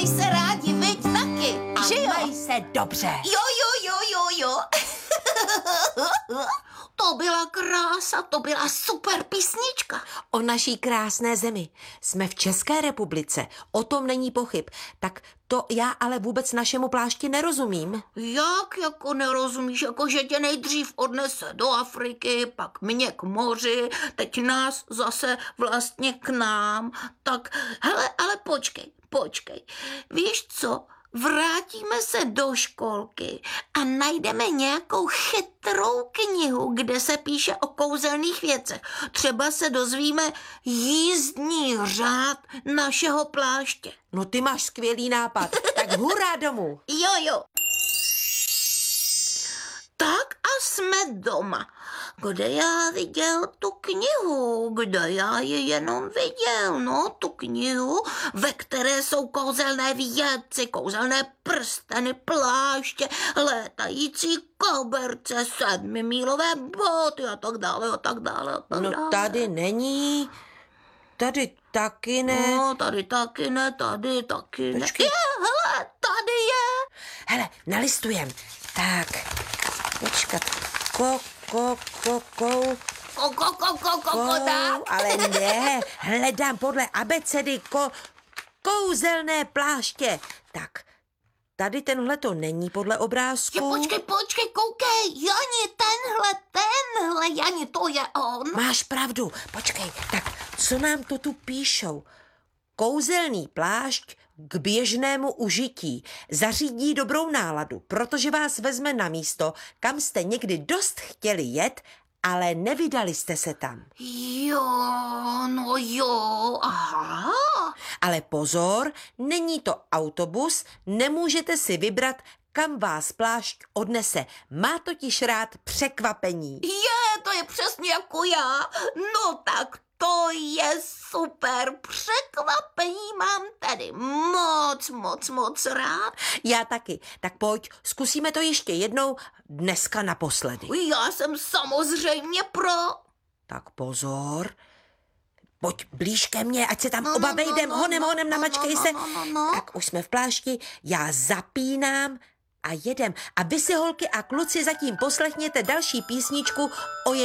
Mají se rádi, viď taky, A že jo? mají se dobře. Jo. To byla krása, to byla super písnička. O naší krásné zemi. Jsme v České republice, o tom není pochyb. Tak to já ale vůbec našemu plášti nerozumím. Jak jako nerozumíš, jako že tě nejdřív odnese do Afriky, pak mě k moři, teď nás zase vlastně k nám. Tak, hele, ale počkej. Víš co? Vrátíme se do školky a najdeme nějakou chytrou knihu, kde se píše o kouzelných věcech. Třeba se dozvíme jízdní řád našeho pláště. No ty máš skvělý nápad, tak hurá domů. Jo. Tak a jsme doma. Kde já viděl tu knihu? Kde já ji jenom viděl? No, tu knihu, ve které jsou kouzelné věci, kouzelné prsteny, pláště, létající koberce, 7mílové boty a tak dále. No tady není, tady taky ne. No, tady taky ne, tady taky ne. Počkej. Hele, tady je. Hele, nalistujem. Tak, počkat. Tak. Ale ne, hledám podle abecedy kouzelné pláště. Tak, tady tenhle to není podle obrázku. Počkej, koukej, Jani, to je on. Máš pravdu, počkej, tak co nám to tu píšou? Kouzelný plášť k běžnému užití zařídí dobrou náladu, protože vás vezme na místo, kam jste někdy dost chtěli jet, ale nevydali jste se tam. Jo, aha. Ale pozor, není to autobus, nemůžete si vybrat, kam vás plášť odnese. Má totiž rád překvapení. To je přesně jako já. No tak to je super překvapení, mám tady moc rád. Já taky. Tak pojď, zkusíme to ještě jednou, dneska naposledy. Já jsem samozřejmě pro. Tak pozor. Pojď blíž ke mně, ať se tam oba vejdem. Honem, namačkej se. Tak už jsme v plášti, já zapínám a jedem. A vy si, holky a kluci, zatím poslechněte další písničku o